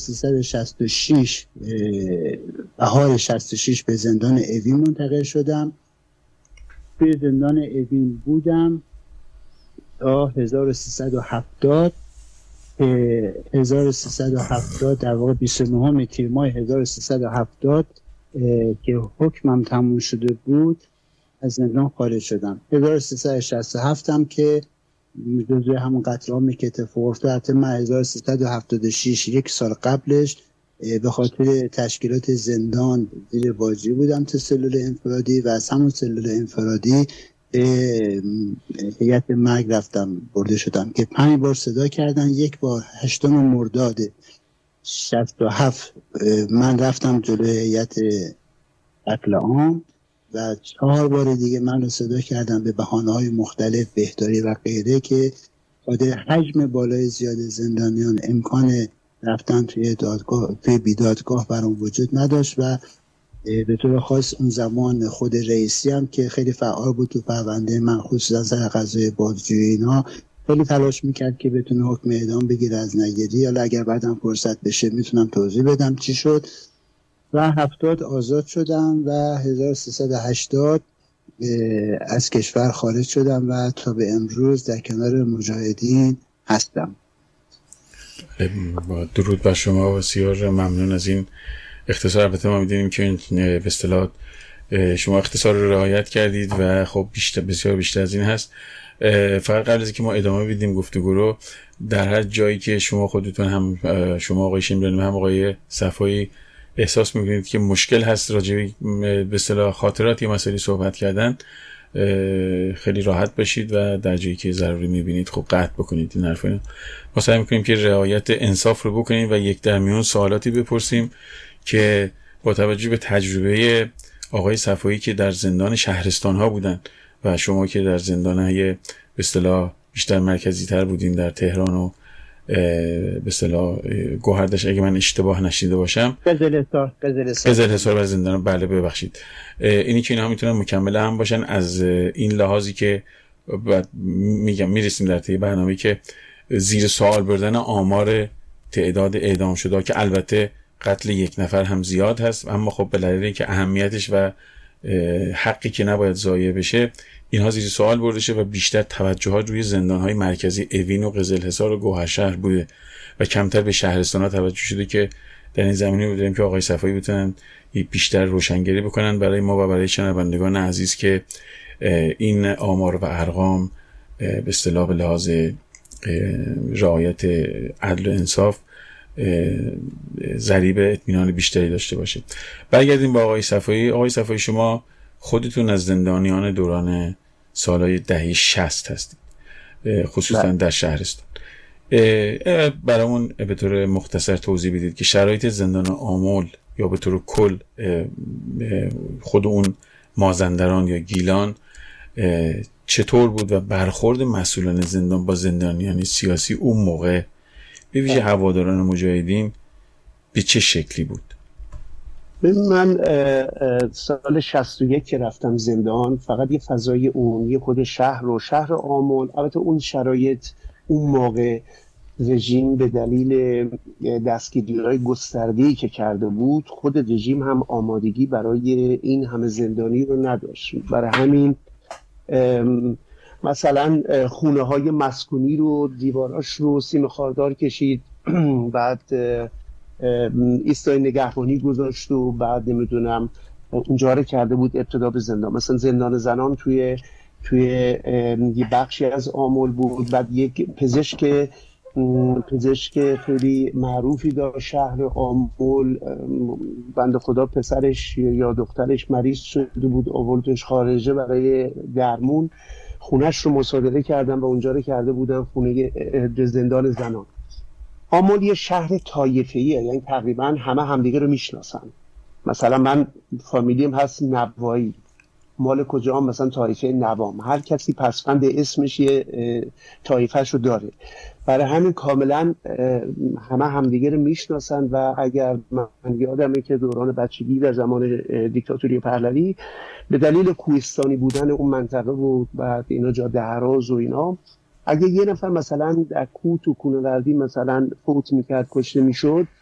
1366 بهار 66 به زندان اوین منتقل شدم. توی زندان اوین بودم تا 1370 در واقع 29 تیر ماه 1370 که حکمم تموم شده بود از زندان خارج شدم. 1367 هم که جزوی همون قتل عامی که اتفاق افتاد، من 1376 یک سال قبلش به خاطر تشکیلات زندان زیر بازجویی بودم تا سلول انفرادی و از همون سلول انفرادی هیئت مرگ رفتم برده شدم که 5 بار صدا کردن. یک بار 8 مرداد 67 من رفتم جلوی هیئت قتل عام و 4 بار دیگه من رو صدا کردم به بهانه‌های مختلف بهداری و غیره که خاطر حجم بالای زیاد زندانیان امکان رفتن توی دادگاه توی بیدادگاه برام وجود نداشت و به طور خاص اون زمان خود رئیسی هم که خیلی فعال بود تو پرونده من، خصوصا سر قضای بازجویی اینا، خیلی تلاش میکرد که بتونه حکم اعدام بگیره از نگیری. حالا اگر بعدم فرصت بشه میتونم توضیح بدم چی شد. و 70 آزاد شدم و 1380 از کشور خارج شدم و تا به امروز در کنار مجاهدین هستم. با درود بر شما و بسیار ممنون از این اختصار. البته ما می‌دونیم که به اصطلاح شما اختصار رو رعایت کردید و خب بسیار بیشتر از این هست. فقط قبل از اینکه ما ادامه بدیم گفتگو رو، در هر جایی که شما خودتون هم شما آقای شیمرانی هم آقای صفایی احساس می‌کنید که مشکل هست راجع به اصطلاح خاطرات یا مسائلی صحبت کردن، خیلی راحت باشید و در جایی که ضروری می‌بینید خب قطع بکنید این حرفا. ما سعی می‌کنیم که رعایت انصاف رو بکنیم و یک در میون سوالاتی بپرسیم که با توجه به تجربه آقای صفایی که در زندان شهرستان‌ها بودن و شما که در زندان‌های به اصطلاح بیشتر مرکزی تر بودین در تهران و به اصطلاح گوهردش، اگه من اشتباه نشیده باشم قزلحصار و زندان، بله ببخشید، اینی که اینها میتونن مکمل هم باشن از این لحاظی که میگم میرسیم در طی برنامه که زیر سوال بردن آمار تعداد اعدام شده که البته قتل یک نفر هم زیاد هست، اما خب به دلیل اینکه اهمیتش و حقی که نباید ضایع بشه اینها زیر سوال برده شه و بیشتر توجهات روی زندان‌های مرکزی اوین و قزلحصار و گوهرشهر بوده و کمتر به شهرستان‌ها توجه شده که در این زمینه می‌دونیم که آقای صفایی بتونن بیشتر روشنگری بکنن برای ما و برای شنوندگان عزیز که این آمار و ارقام به اصطلاح به لحاظ رعایت عدل و انصاف ضریب اطمینان بیشتری داشته باشه. برگردیم با آقای صفایی. آقای صفایی، شما خودتون از زندانیان دوران سالهای دهه 60 هستید، خصوصا در شهرستان. برامون به طور مختصر توضیح بدید که شرایط زندان آمل یا به طور کل خود اون مازندران یا گیلان چطور بود و برخورد مسئولان زندان با زندانیان سیاسی اون موقع به ویژه هواداران مجاهدین به چه شکلی بود؟ من سال 61 که رفتم زندان، فقط یه فضای عمومی خود شهر آمل، البته اون شرایط اون موقع رژیم به دلیل دستگیری‌های گسترده‌ای که کرده بود، خود رژیم هم آمادگی برای این همه زندانی رو نداشت. برای همین مثلا خونه‌های مسکونی رو دیواراش رو سیم خاردار کشید، بعد ایستای نگهبانی گذاشت و بعد نمیدونم اونجا رو کرده بود ابتدا به زندان. مثلا زندان زنان توی یه بخشی از آمل بود. بعد یک پزشک خیلی معروفی داشت شهر آمل، بنده خدا پسرش یا دخترش مریض شده بود، آوردش خارجه برای درمون، خونش رو مصادره کردن و اونجا رو کرده بودن خونه زندان زنان. آمل یه شهر طایفه‌ایه، یعنی تقریبا همه همدیگه رو میشناسن. مثلا من فامیلیم هست نوایی، مال کجا هم مثلا طایفه نوام، هر کسی پسفند اسمش یه طایفه‌ش رو داره. برای همین کاملا همه همدیگه رو میشناسن و اگر من یادمه که دوران بچگی در زمان دیکتاتوری پهلوی به دلیل کوهستانی بودن اون منطقه و بعد اینا جاده هراز و اینا، اگه یه نفر مثلا در کوه تو کوهنوردی مثلا فوت میکرد، کشته میشد،